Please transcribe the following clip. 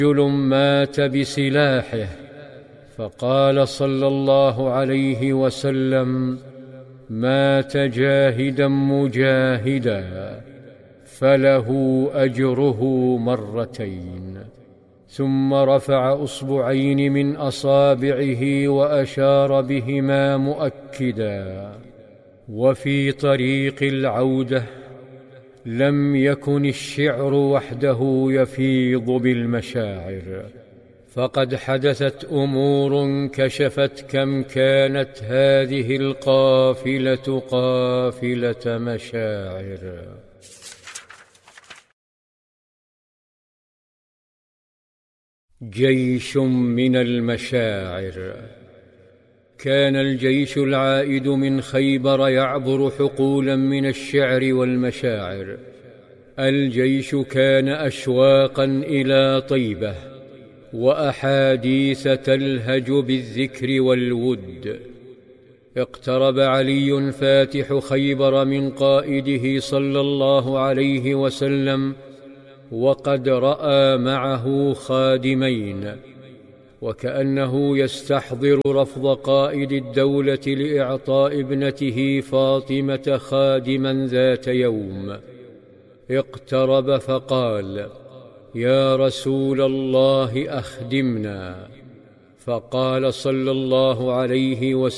رجل مات بسلاحه، فقال صلى الله عليه وسلم: مات جاهدا مجاهدا، فله أجره مرتين. ثم رفع أصبعين من أصابعه وأشار بهما مؤكدا. وفي طريق العودة لم يكن الشعر وحده يفيض بالمشاعر، فقد حدثت أمور كشفت كم كانت هذه القافلة قافلة مشاعر. جيش من المشاعر. كان الجيش العائد من خيبر يعبر حقولا من الشعر والمشاعر. الجيش كان أشواقا إلى طيبة، وأحاديث تلهج بالذكر والود. اقترب علي فاتح خيبر من قائده صلى الله عليه وسلم، وقد رأى معه خادمين، وكأنه يستحضر رفض قائد الدولة لإعطاء ابنته فاطمة خادما ذات يوم. اقترب فقال: يا رسول الله أخدمنا. فقال صلى الله عليه وسلم: